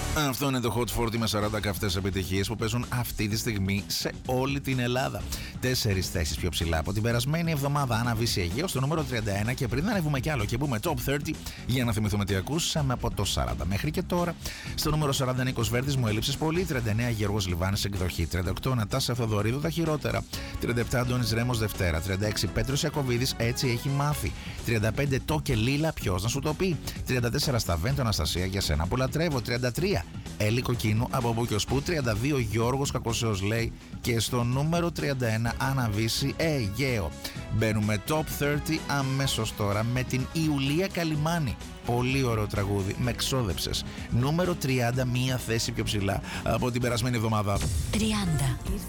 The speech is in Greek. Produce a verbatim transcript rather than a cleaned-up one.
Αυτό είναι το Hot φορτί με σαράντα καυτές επιτυχίες που παίζουν αυτή τη στιγμή σε όλη την Ελλάδα. Τέσσερις θέσεις πιο ψηλά από την περασμένη εβδομάδα. Άννα Βύση Αιγαίο στο νούμερο τριάντα ένα. Και πριν ανέβουμε κι άλλο και μπούμε top τριάντα, για να θυμηθούμε τι ακούσαμε από το σαράντα μέχρι και τώρα. Στο νούμερο σαράντα Νίκος Βέρτης, μου έλειψες πολύ. τριάντα εννέα Γιώργος Λιβάνης, εκδοχή. τριάντα οκτώ Νατάσα Θοδωρίδου, τα χειρότερα. τριάντα επτά Αντώνης Ρέμος, Δευτέρα. τριάντα έξι Πέτρος Ιακωβίδης, έτσι έχει μάθει. τριάντα πέντε Το και Λίλα, ποιος να σου το πει. τριάντα τέσσερα Σταβέντο Αναστασία, για σένα που λατρεύω. τριάντα τρία Έλλη Κοκκίνου, από πού και ως πού. τριάντα δύο Γιώργος Κακοσέος λέει. Και στο νούμερο τριάντα ένα Άννα Βύση Αιγαίο. Μπαίνουμε top τριάντα αμέσως τώρα με την Ιουλία Καλιμάνη. Πολύ ωραίο τραγούδι, με ξόδεψες. Νούμερο τριάντα, μία θέση πιο ψηλά από την περασμένη εβδομάδα. τριάντα.